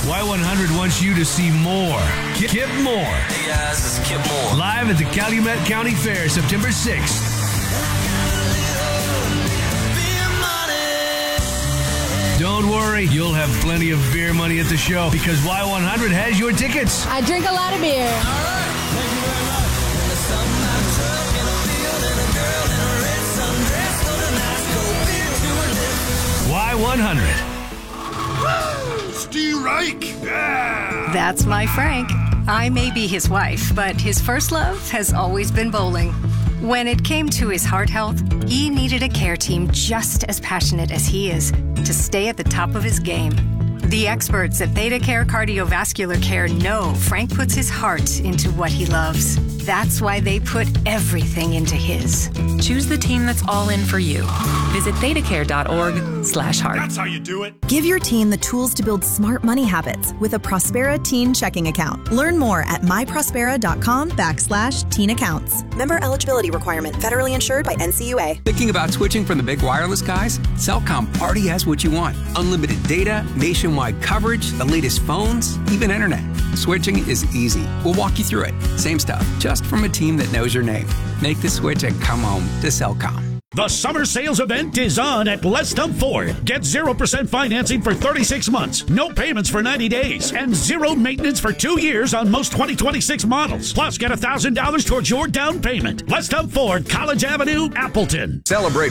Y100 wants you to see more. Kip Moore. Hey guys, this is Kip Moore. Live at the Calumet County Fair, September 6th. Don't worry, you'll have plenty of beer money at the show because Y100 has your tickets. I drink a lot of beer. Y100. Steve Reich. Yeah. That's my Frank. I may be his wife, but his first love has always been bowling. When it came to his heart health, he needed a care team just as passionate as he is to stay at the top of his game. The experts at ThedaCare Cardiovascular Care know Frank puts his heart into what he loves. That's why they put everything into his. Choose the team that's all in for you. Visit ThedaCare.org/heart. That's how you do it. Give your teen the tools to build smart money habits with a Prospera teen checking account. Learn more at myprospera.com/teen accounts. Member eligibility requirement. Federally insured by NCUA. Thinking about switching from the big wireless guys? Cellcom already has what you want. Unlimited data, nationwide coverage, the latest phones, even internet. Switching is easy. We'll walk you through it. Same stuff, just from a team that knows your name. Make the switch and come home to Cellcom. The summer sales event is on at Lestham Ford. Get 0% financing for 36 months, no payments for 90 days, and zero maintenance for 2 years on most 2026 models. Plus, get $1,000 towards your down payment. Lestham Ford, College Avenue, Appleton. Celebrate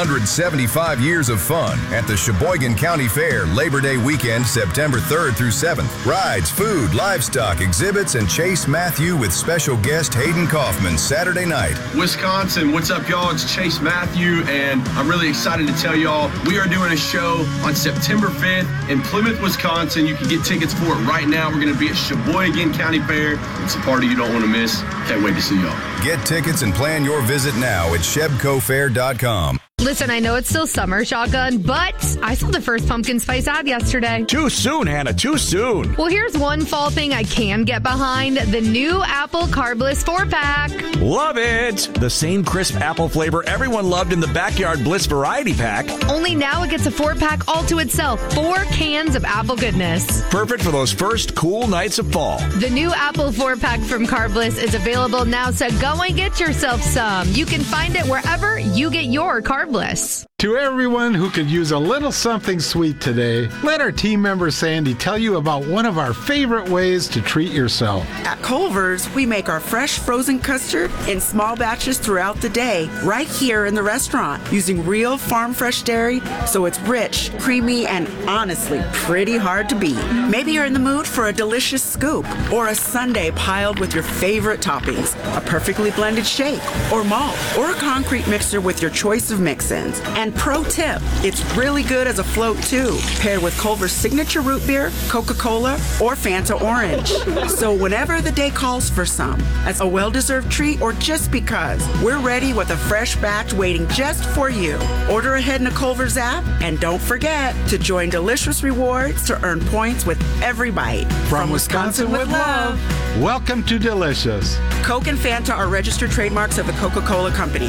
175 years of fun at the Sheboygan County Fair Labor Day weekend, September 3rd through 7th. Rides, food, livestock, exhibits, and Chase Matthew with special guest Hayden Kaufman Saturday night. Wisconsin, what's up, y'all? It's Chase Matthew. And I'm really excited to tell y'all we are doing a show on September 5th in Plymouth, Wisconsin. You can get tickets for it right now. We're going to be at Sheboygan County Fair. It's a party you don't want to miss. Can't wait to see y'all. Get tickets and plan your visit now at shebcofair.com. Listen, I know it's still summer, Shotgun, but I saw the first pumpkin spice ad yesterday. Too soon, Hannah, too soon. Well, here's one fall thing I can get behind. The new Apple Carbliss 4-pack. Love it. The same crisp apple flavor everyone loved in the Backyard Bliss Variety Pack. Only now it gets a 4-pack all to itself. 4 cans of apple goodness. Perfect for those first cool nights of fall. The new Apple 4-pack from Carbliss is available now, so go and get yourself some. You can find it wherever you get your Carbliss. To everyone who could use a little something sweet today, let our team member Sandy tell you about one of our favorite ways to treat yourself. At Culver's, we make our fresh frozen custard in small batches throughout the day, right here in the restaurant, using real farm fresh dairy, so it's rich, creamy, and honestly pretty hard to beat. Maybe you're in the mood for a delicious scoop or a sundae piled with your favorite toppings, a perfectly blended shake, or malt, or a concrete mixer with your choice of mix-ins. And pro tip, it's really good as a float too, paired with Culver's signature root beer, Coca-Cola, or Fanta Orange. So whenever the day calls for some, as a well-deserved treat or just because, we're ready with a fresh batch waiting just for you. Order ahead in the Culver's app, and don't forget to join Delicious Rewards to earn points with every bite. From Wisconsin with love. Welcome to Delicious. Coke and Fanta are registered trademarks of the Coca-Cola Company.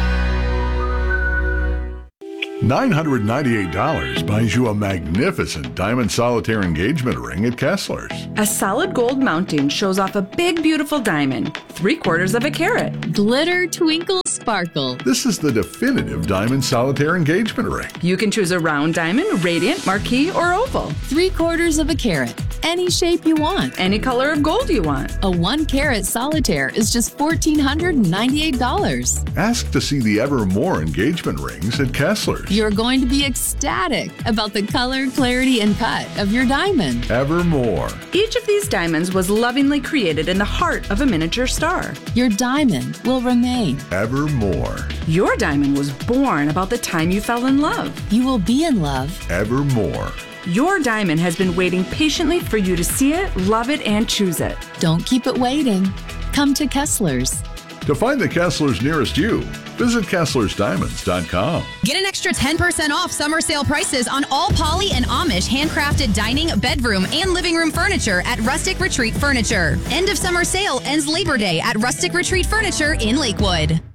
$998 buys you a magnificent diamond solitaire engagement ring at Kessler's. A solid gold mounting shows off a big, beautiful diamond, 3/4 of a carat. Glitter, twinkle, sparkle. This is the definitive diamond solitaire engagement ring. You can choose a round diamond, radiant, marquise, or oval. 3/4 of a carat. Any shape you want. Any color of gold you want. A 1-carat solitaire is just $1,498. Ask to see the Evermore engagement rings at Kessler's. You're going to be ecstatic about the color, clarity, and cut of your diamond. Evermore. Each of these diamonds was lovingly created in the heart of a miniature star. Your diamond will remain. Evermore. Your diamond was born about the time you fell in love. You will be in love. Evermore. Your diamond has been waiting patiently for you to see it, love it, and choose it. Don't keep it waiting. Come to Kessler's. To find the Kessler's nearest you, visit KesslersDiamonds.com. Get an extra 10% off summer sale prices on all Poly and Amish handcrafted dining, bedroom, and living room furniture at Rustic Retreat Furniture. End of summer sale ends Labor Day at Rustic Retreat Furniture in Lakewood.